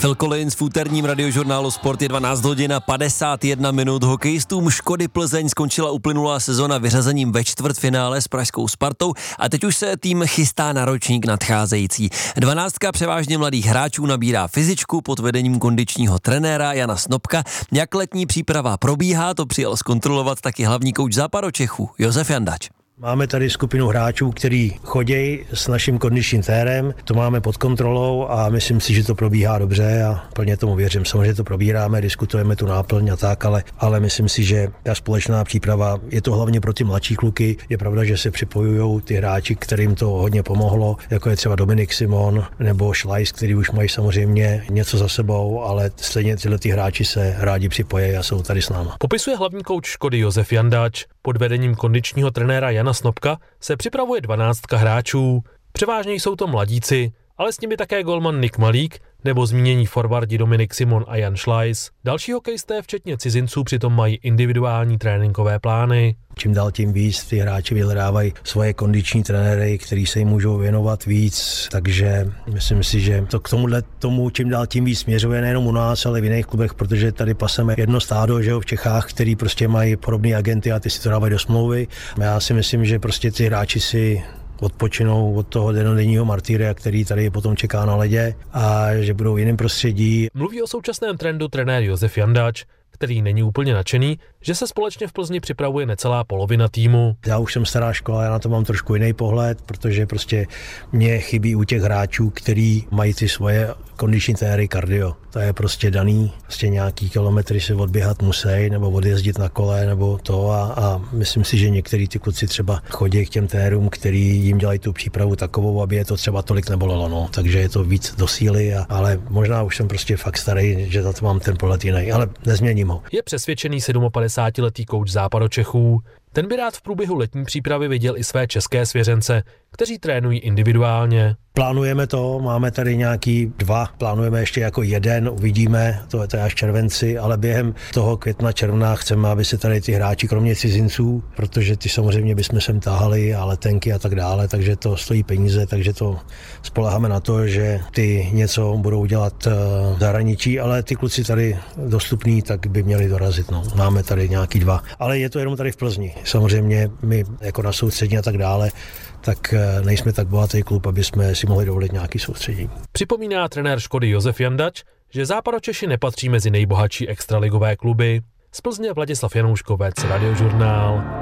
Phil Collins v úterním radiožurnálu Sport je 12 hodin a 51 minut. Hokejistům Škody Plzeň skončila uplynulá sezona vyřazením ve čtvrtfinále s pražskou Spartou a teď už se tým chystá na ročník nadcházející. 12 převážně mladých hráčů nabírá fyzičku pod vedením kondičního trenéra Jana Snopka. Jak letní příprava probíhá, to přijel zkontrolovat taky hlavní kouč Západočechů Josef Jandač. Máme tady skupinu hráčů, kteří chodí s naším kondičním térem, to máme pod kontrolou a myslím si, že to probíhá dobře a plně tomu věřím. Samozřejmě to probíráme, diskutujeme tu náplň a tak, ale myslím si, že ta společná příprava je to hlavně pro ty mladší kluky. Je pravda, že se připojují ty hráči, kterým to hodně pomohlo, jako je třeba Dominik Simon nebo Šlajs, který už mají samozřejmě něco za sebou, ale stejně tyhle ty hráči se rádi připojí a jsou tady s náma. Popisuje hlavní kouč Škody Josef Jandač. Pod vedením kondičního trenéra Jana Snopka se připravuje 12 hráčů. Převážně jsou to mladíci, ale s nimi také golman Nick Malík nebo zmínění forwardi Dominik Simon a Jan Šlajs. Další hokejisté, včetně cizinců, přitom mají individuální tréninkové plány. Čím dál tím víc ty hráči vyhledávají svoje kondiční trenéry, kteří se jim můžou věnovat víc, takže myslím si, že to k tomu čím dál tím víc směřuje nejenom u nás, ale v jiných klubech, protože tady paseme jedno stádo, že jo, v Čechách, který prostě mají podobné agenty a ty si to dávají do smlouvy. Já si myslím, že prostě ty hráči si odpočinou od toho denodenního martyria, který tady potom čeká na ledě a že budou v jiném prostředí. Mluví o současném trendu trenér Josef Jandač, který není úplně nadšený, že se společně v Plzni připravuje necelá polovina týmu. Já už jsem stará škola, já na to mám trošku jiný pohled, protože prostě mě chybí u těch hráčů, kteří mají ty svoje kondiční téry kardio. To je prostě daný, prostě nějaký kilometry se odběhat musí, nebo odjezdit na kole, nebo to a myslím si, že některý ty kluci třeba chodí k těm térům, který jim dělají tu přípravu takovou, aby je to třeba tolik nebolelo, no. Takže je to víc do síly, ale možná už jsem prostě fakt starý, že za to mám ten pohled jiný, ale nezměním ho. Je přesvědčený 57letý kouč Západočechů. Ten by rád v průběhu letní přípravy viděl i své české svěřence, kteří trénují individuálně. Plánujeme to, máme tady nějaký 2, plánujeme ještě jako 1, uvidíme, to je až červenci, ale během toho května, června chceme, aby se tady ty hráči, kromě cizinců, protože ty samozřejmě bychom sem tahali a letenky a tak dále, takže to stojí peníze, takže to spoléháme na to, že ty něco budou dělat v zahraničí, ale ty kluci tady dostupní, tak by měli dorazit, no. Máme tady nějaký 2, ale je to jenom tady v Plzni. Samozřejmě my jako na soustřední a tak dále, tak nejsme tak bohatý klub, aby jsme si mohli dovolit nějaký soustředění. Připomíná trenér Škody Josef Jandač, že Západočeši nepatří mezi nejbohatší extraligové kluby. Z Plzně Vladislav Janouškovec, Radiožurnál.